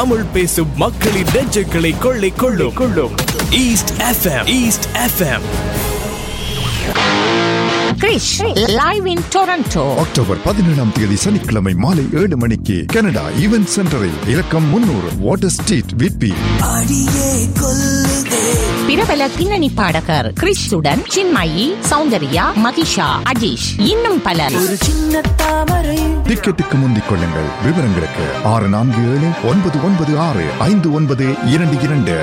தமிழ் பேசும் மக்களின் நெஞ்சுகளை கொள்ளை கொள்ளும் east FM. Girish live in Toronto October 17 சனிக்கிழமை மாலை 7 மணிக்கு கனடா ஈவென்ட் சென்டரில் இலக்கம் 300 வாட்டர் ஸ்ட்ரீட் விட்பி. பிரபல பின்னணி பாடகர் கிறிஸ்துடன் சின்மயி, சௌந்தர்யா, மகிஷா, அஜீஷ் இன்னும் பலர். டிக்கெட்டுக்கு முந்திக் கொள்ளுங்கள். விவரங்களுக்கு 647-996-5922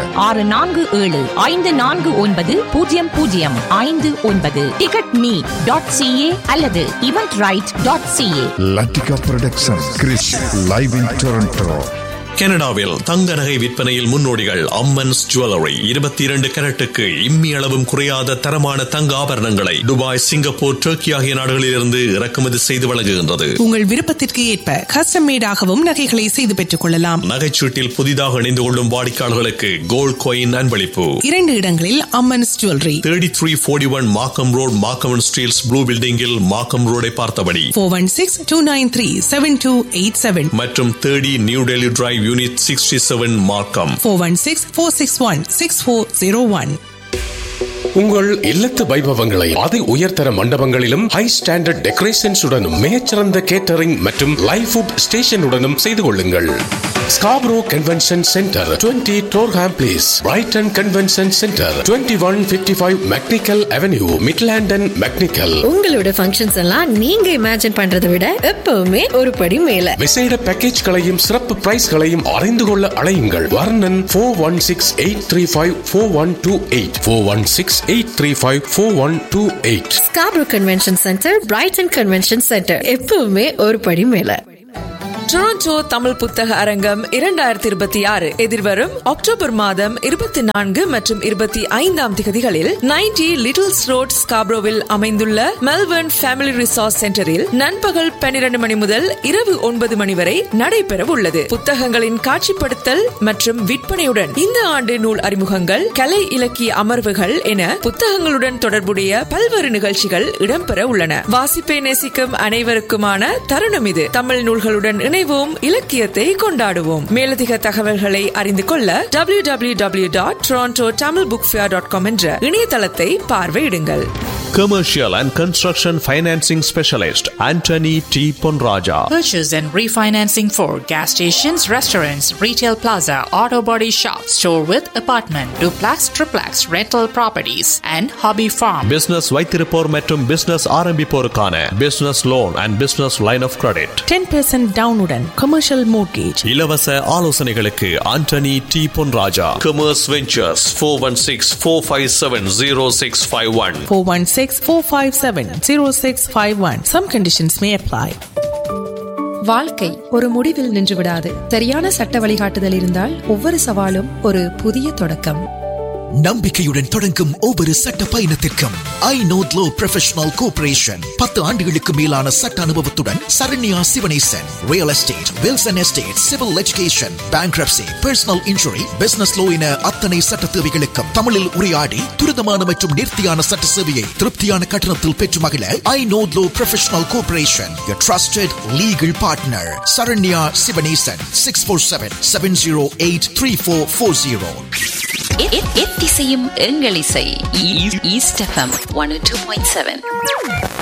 647-549-0059 ticketme.ca அல்லது eventbrite.ca. Latika production, Chris live in Toronto. கனடாவில் தங்க நகை விற்பனையில் முன்னோடிகள் அம்மன்ஸ் ஜுவல்லரி. 22 கரட்டுக்கு இம்மி அளவும் குறையாத தரமான தங்க ஆபரணங்களை துபாய், சிங்கப்பூர், டர்க்கி ஆகிய நாடுகளிலிருந்து இறக்குமதி செய்து வழங்குகின்றது. உங்கள் விருப்பத்திற்கு ஏற்ப கஸ்டம் மேடாகவும் நகைகளை செய்து பெற்றுக் கொள்ளலாம். நகைச்சீட்டில் புதிதாக இணைந்து கொள்ளும் வாடிக்கையாளர்களுக்கு கோல்ட் காயின் அன்பளிப்பு. 2 இடங்களில் அம்மன்ஸ் ஜுவல்லரி. 3341 மார்க்கம் ரோட், மார்க்கம் ஸ்டீல்ஸ் ப்ளூ பில்டிங்கில் மார்க்கம் ரோடை பார்த்தபடி. 416-293-7287 மற்றும் 30 நியூ டெல்லி டிரைவ் யூனிட் 67 மார்க்கம். 416-461-6401. உங்கள் இல்லத்து வைபவங்களை அதி உயர்தர மண்டபங்களிலும் ஹை ஸ்டாண்டர்ட் டெக்கரேஷன்ஸ் உடனும் மிகச்சிறந்த கேட்டரிங் மற்றும் லைவ் ஃபுட் ஸ்டேஷனுடனும் செய்து கொள்ளுங்கள். Scarborough convention centre, 20 Durham place, Brayton convention centre, 2155 mechanical avenue, மிட்லாண்டன் mechanical. உங்களோட ஃபங்க்ஷன்ஸ் எல்லாம் நீங்க இமேஜின் பண்றதை விட எப்பவுமே ஒரு படி மேல. விசேட பேக்கேஜ்களையும் சிறப்பு பிரைஸ்களையும் அறிந்து கொள்ள அழையுங்கள். வர்ணன் 416-835-4128 416-835-4128. Scarborough convention centre, Brayton convention centre, எப்பவுமே ஒரு படி மேல. டொரண்டோ தமிழ் புத்தக அரங்கம் 2026 எதிர்வரும் அக்டோபர் மாதம் 24 மற்றும் 25 திகதிகளில் 90 லிட்டில்ஸ் ரோட் ஸ்காப்ரோவில் அமைந்துள்ள மெல்பர்ன் ஃபேமிலி ரிசார்ட் சென்டரில் நண்பகல் 12 மணி முதல் இரவு 9 மணி வரை நடைபெற உள்ளது. புத்தகங்களின் காட்சிப்படுத்தல் மற்றும் விற்பனையுடன் இந்த ஆண்டு நூல் அறிமுகங்கள், கலை இலக்கிய அமர்வுகள் என புத்தகங்களுடன் தொடர்புடைய பல்வேறு நிகழ்ச்சிகள் இடம்பெற உள்ளன. வாசிப்பை நேசிக்கும் அனைவருக்குமான தருணம் இது. தமிழ் நூல்களுடன் இணைவோம், இலக்கியத்தை கொண்டாடுவோம். மேலதிக தகவல்களை அறிந்து கொள்ள www.torontotamilbookfair.com என்ற இணையதளத்தை பார்வையிடுங்கள். Commercial and Construction Financing Specialist Anthony T. Ponraja. Purchase and refinancing for gas stations, restaurants, retail plaza, auto body shop, store with apartment, duplex, triplex, rental properties and hobby farm. Business வைத்திருப்போர் மற்றும் business ஆரம்பிப்போருக்கான business loan and business line of credit. 10% டவுனுடன் commercial mortgage. இலவச ஆலோசனைகளுக்கு Anthony T. Ponraja. Commerce Ventures 416-457-0651 416-457-0651. Some conditions may apply. வாழ்க்கை ஒரு முடிவில் நின்றுவிடாது. சரியான சட்ட வழிகாட்டுதல் இருந்தால் ஒவ்வொரு சவாலும் ஒரு புதிய தொடக்கம். நம்பிக்கையுடன் தொடங்கும் ஒவ்வொரு சட்ட பயணத்திற்கும் ஐ நோட் லோ ப்ரொஃபஷனல் கோஆபரேஷன் 10 ஆண்டுகளுக்கு மேலான சட்ட அனுபவத்துடன் Saranya Sivanesan. Real estate, Wilson estate, civil education, bankruptcy, personal injury, business low என அத்தனை சட்ட தேவைகளுக்கும் தமிழில் உரையாடி துரிதமான மற்றும் நேர்த்தியான சட்ட சேவையை திருப்தியான கட்டணத்தில் பெற்று மகிழ ஐ note low professional cooperation, your trusted legal partner. Saranya Sivanesan 647-708-3440. எத்திசையும் எங்கள் இசை ஈஸ்ட் எஃப்எம் 102.7.